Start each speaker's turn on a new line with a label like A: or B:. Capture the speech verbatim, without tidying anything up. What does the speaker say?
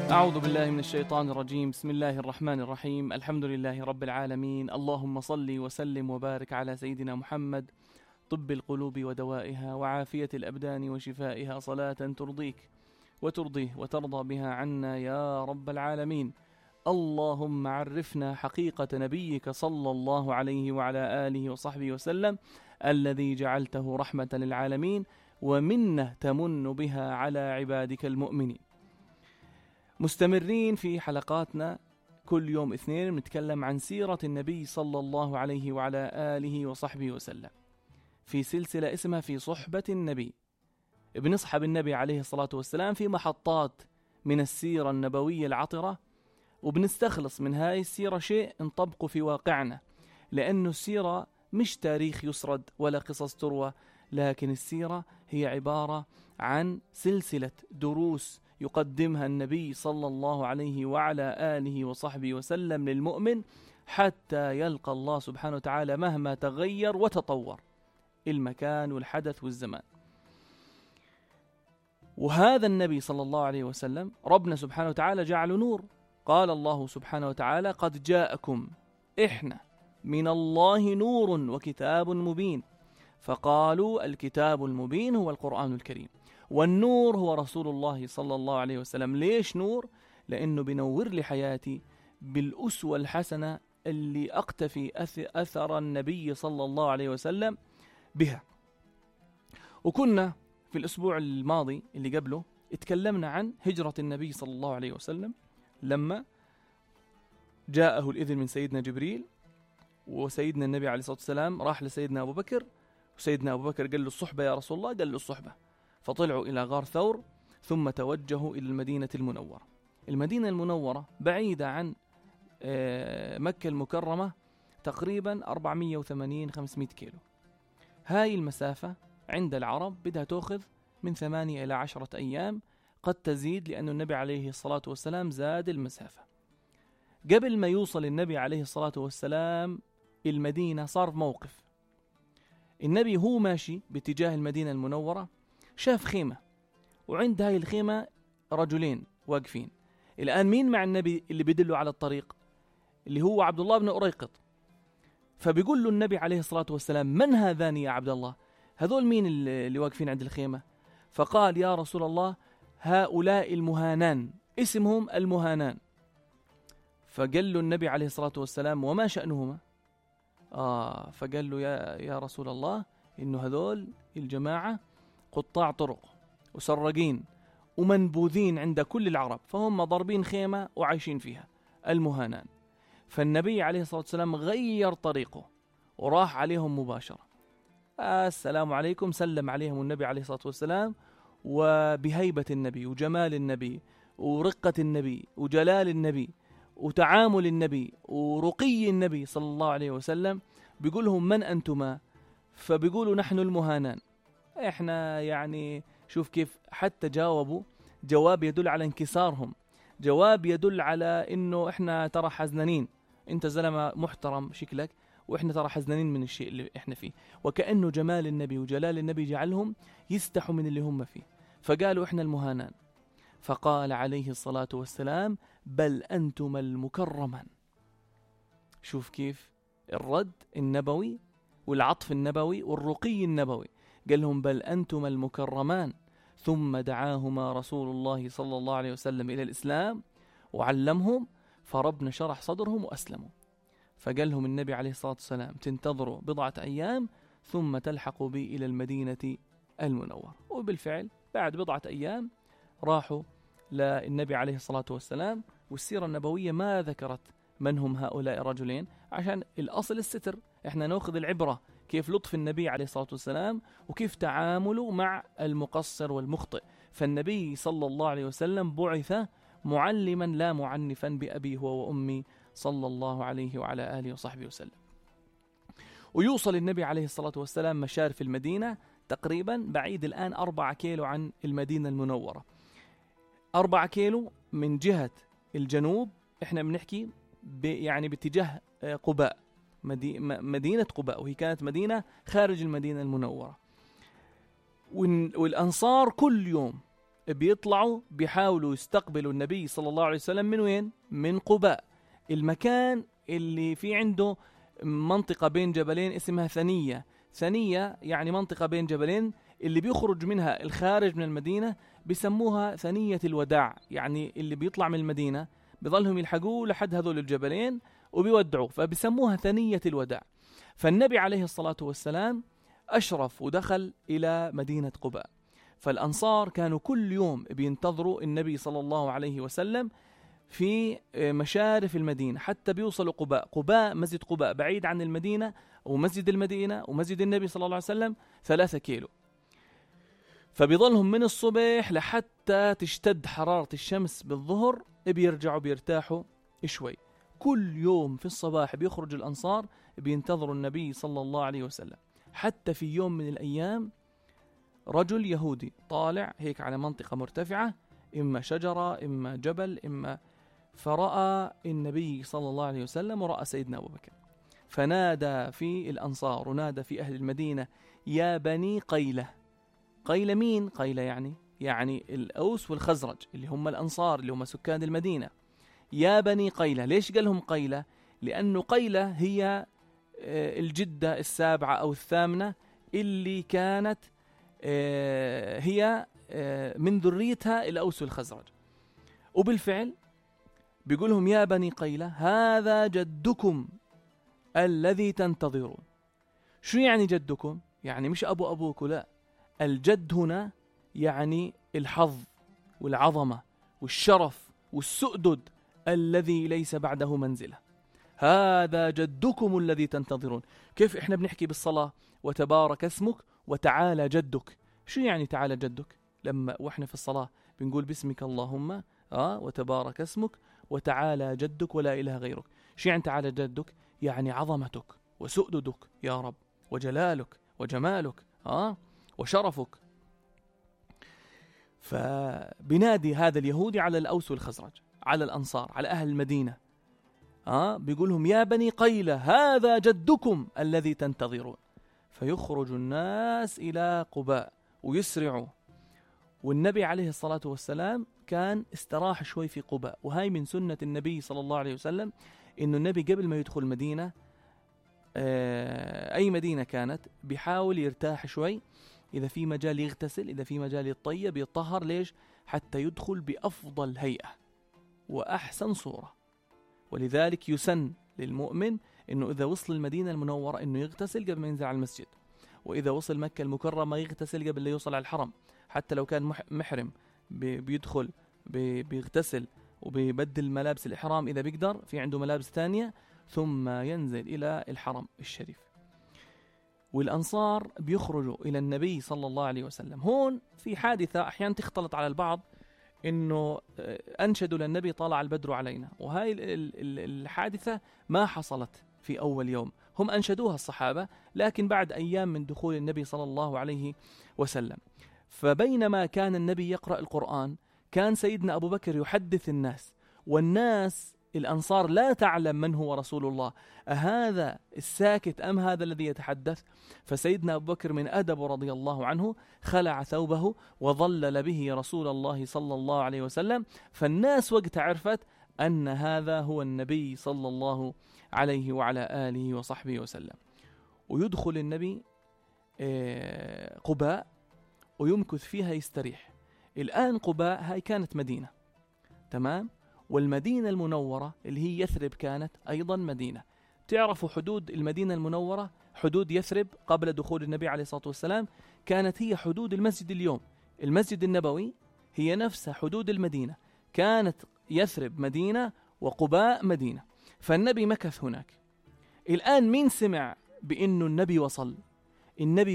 A: أعوذ بالله من الشيطان الرجيم. بسم الله الرحمن الرحيم. الحمد لله رب العالمين. اللهم صل وسلم وبارك على سيدنا محمد، طب القلوب ودوائها وعافية الأبدان وشفائها، صلاة ترضيك وترضيه وترضى بها عنا يا رب العالمين. اللهم عرفنا حقيقة نبيك صلى الله عليه وعلى آله وصحبه وسلم، الذي جعلته رحمة للعالمين ومنه تمن بها على عبادك المؤمنين. مستمرين في حلقاتنا كل يوم اثنين نتكلم عن سيرة النبي صلى الله عليه وعلى آله وصحبه وسلم في سلسلة اسمها في صحبة النبي. بنصحب النبي عليه الصلاة والسلام في محطات من السيرة النبوية العطرة، وبنستخلص من هاي السيرة شيء نطبقه في واقعنا، لأنه السيرة مش تاريخ يسرد ولا قصص تروى، لكن السيرة هي عبارة عن سلسلة دروس يقدمها النبي صلى الله عليه وعلى آله وصحبه وسلم للمؤمن حتى يلقى الله سبحانه وتعالى مهما تغير وتطور المكان والحدث والزمان. وهذا النبي صلى الله عليه وسلم ربنا سبحانه وتعالى جعله نور. قال الله سبحانه وتعالى: قد جاءكم إحنا من الله نور وكتاب مبين. فقالوا الكتاب المبين هو القرآن الكريم، والنور هو رسول الله صلى الله عليه وسلم. ليش نور؟ لأنه بنور لي حياتي بالأسوة الحسنة اللي أقتفي أثر النبي صلى الله عليه وسلم بها. وكنا في الأسبوع الماضي اللي قبله اتكلمنا عن هجرة النبي صلى الله عليه وسلم لما جاءه الإذن من سيدنا جبريل، وسيدنا النبي عليه الصلاة والسلام راح لسيدنا أبو بكر، وسيدنا أبو بكر قال له الصحبة يا رسول الله، قال له الصحبة. فطلعوا إلى غار ثور ثم توجهوا إلى المدينة المنورة. المدينة المنورة بعيدة عن مكة المكرمة تقريبا أربعمية وثمانين خمسمية كيلو. هاي المسافة عند العرب بدها تأخذ من ثمانية إلى عشرة أيام، قد تزيد لأن النبي عليه الصلاة والسلام زاد المسافة. قبل ما يوصل النبي عليه الصلاة والسلام المدينة صار موقف. النبي هو ماشي باتجاه المدينة المنورة شاف خيمة، وعند هاي الخيمة رجلين واقفين. الآن مين مع النبي اللي بيدلوا على الطريق؟ اللي هو عبد الله بن أريقط. فبيقول له النبي عليه الصلاة والسلام: من هذان يا عبد الله؟ هذول مين اللي واقفين عند الخيمة؟ فقال: يا رسول الله هؤلاء المهانان، اسمهم المهانان. فقال له النبي عليه الصلاة والسلام: وما شأنهما؟ آه فقال له يا, يا رسول الله إنه هذول الجماعة قطاع طرق وسرقين ومنبوذين عند كل العرب، فهم ضربين خيمة وعايشين فيها، المهانان. فالنبي عليه الصلاة والسلام غير طريقه وراح عليهم مباشرة. السلام عليكم، سلم عليهم النبي عليه الصلاة والسلام، وبهيبة النبي وجمال النبي ورقة النبي وجلال النبي وتعامل النبي ورقي النبي صلى الله عليه وسلم بيقولهم: من أنتما؟ فبيقولوا: نحن المهانان. احنا يعني شوف كيف حتى جاوبوا جواب يدل على انكسارهم، جواب يدل على انه احنا ترى حزنانين، انت زلمة محترم شكلك، واحنا ترى حزنانين من الشيء اللي احنا فيه. وكأنه جمال النبي وجلال النبي جعلهم يستحوا من اللي هم فيه، فقالوا احنا المهانان. فقال عليه الصلاة والسلام: بل أنتم المكرمان. شوف كيف الرد النبوي والعطف النبوي والرقي النبوي. قال لهم: بل أنتم المكرمان. ثم دعاهما رسول الله صلى الله عليه وسلم إلى الإسلام وعلمهم، فربنا شرح صدرهم وأسلموا. فقال لهم النبي عليه الصلاة والسلام: تنتظروا بضعة أيام ثم تلحقوا بي إلى المدينة المنورة. وبالفعل بعد بضعة أيام راحوا للنبي عليه الصلاة والسلام. والسيرة النبوية ما ذكرت من هم هؤلاء الرجلين عشان الأصل الستر، احنا نأخذ العبرة كيف لطف النبي عليه الصلاة والسلام وكيف تعامله مع المقصر والمخطئ. فالنبي صلى الله عليه وسلم بعث معلما لا معنفا بأبي هو وأمي صلى الله عليه وعلى آله وصحبه وسلم. ويوصل النبي عليه الصلاة والسلام مشارف المدينة تقريبا بعيد الآن أربعة كيلو عن المدينة المنورة. أربعة كيلو من جهة الجنوب، احنا بنحكي يعني باتجاه قباء، مدينة قباء، وهي كانت مدينة خارج المدينة المنورة. والأنصار كل يوم بيطلعوا بيحاولوا يستقبلوا النبي صلى الله عليه وسلم من وين؟ من قباء، المكان اللي في عنده منطقة بين جبلين اسمها ثنية. ثنية يعني منطقة بين جبلين اللي بيخرج منها الخارج من المدينة بيسموها ثنية الوداع، يعني اللي بيطلع من المدينة بيظلهم يلحقوه لحد هذول الجبلين وبيودعوه، فبيسموها ثنية الوداع. فالنبي عليه الصلاة والسلام أشرف ودخل إلى مدينة قباء، فالأنصار كانوا كل يوم بينتظروا النبي صلى الله عليه وسلم في مشارف المدينة حتى بيوصلوا قباء. قباء مسجد قباء بعيد عن المدينة، ومسجد المدينة ومسجد النبي صلى الله عليه وسلم ثلاثة كيلو، فبيظلهم من الصبح لحتى تشتد حرارة الشمس بالظهر، بيرجعوا بيرتاحوا شوي. كل يوم في الصباح بيخرج الأنصار بينتظروا النبي صلى الله عليه وسلم. حتى في يوم من الأيام رجل يهودي طالع هيك على منطقة مرتفعة، إما شجرة إما جبل إما، فرأى النبي صلى الله عليه وسلم ورأى سيدنا أبو بكر، فنادى في الأنصار ونادى في أهل المدينة: يا بني قيلة. قيلة مين؟ قيلة يعني يعني الأوس والخزرج اللي هم الأنصار اللي هم سكان المدينة. يا بني قيلة. ليش قالهم قيلة؟ لأنه قيلة هي الجدة السابعة أو الثامنة اللي كانت هي من ذريتها الأوس والخزرج. وبالفعل بيقولهم: يا بني قيلة هذا جدكم الذي تنتظرون. شو يعني جدكم؟ يعني مش أبو أبوك، لا، الجد هنا يعني الحظ والعظمة والشرف والسؤدد الذي ليس بعده منزلة. هذا جدكم الذي تنتظرون. كيف إحنا بنحكي بالصلاة وتبارك اسمك وتعالى جدك؟ شو يعني تعالى جدك؟ لما وإحنا في الصلاة بنقول باسمك اللهم آه وتبارك اسمك وتعالى جدك ولا إله غيرك. شو يعني تعالى جدك؟ يعني عظمتك وسؤددك يا رب وجلالك وجمالك آه وشرفك. فبنادي هذا اليهودي على الأوس والخزرج، على الأنصار، على أهل المدينة، آه بيقولهم: يا بني قيلة هذا جدكم الذي تنتظرون. فيخرج الناس إلى قباء ويسرعوا. والنبي عليه الصلاة والسلام كان استراح شوي في قباء، وهاي من سنة النبي صلى الله عليه وسلم، إنه النبي قبل ما يدخل مدينة آه أي مدينة كانت بيحاول يرتاح شوي، إذا في مجال يغتسل، إذا في مجال يتطيب يتطهر. ليش؟ حتى يدخل بأفضل هيئة وأحسن صورة. ولذلك يسن للمؤمن إنه إذا وصل المدينة المنورة إنه يغتسل قبل ما ينزل على المسجد، وإذا وصل مكة المكرمة يغتسل قبل لا يوصل على الحرم. حتى لو كان محرم بيدخل بيغتسل وبيبدل ملابس الإحرام إذا بيقدر، في عنده ملابس ثانية، ثم ينزل إلى الحرم الشريف. والأنصار بيخرجوا إلى النبي صلى الله عليه وسلم. هون في حادثة أحيانا تختلط على البعض، إنه أنشدوا للنبي طلع البدر علينا، وهاي الحادثة ما حصلت في أول يوم، هم أنشدوها الصحابة، لكن بعد أيام من دخول النبي صلى الله عليه وسلم. فبينما كان النبي يقرأ القرآن كان سيدنا أبو بكر يحدث الناس، والناس الأنصار لا تعلم من هو رسول الله، أهذا الساكت أم هذا الذي يتحدث؟ فسيدنا أبو بكر من أدب رضي الله عنه خلع ثوبه وظلل به رسول الله صلى الله عليه وسلم، فالناس وقت عرفت أن هذا هو النبي صلى الله عليه وعلى آله وصحبه وسلم. ويدخل النبي قباء ويمكث فيها يستريح. الآن قباء هاي كانت مدينة، تمام؟ والمدينة المنورة اللي هي يثرب كانت أيضا مدينة. تعرفوا حدود المدينة المنورة، حدود يثرب قبل دخول النبي عليه الصلاة والسلام كانت هي حدود المسجد اليوم. المسجد النبوي هي نفس حدود المدينة، كانت يثرب مدينة وقباء مدينة، فالنبي مكث هناك. الآن مين سمع بأنه النبي وصل؟ النبي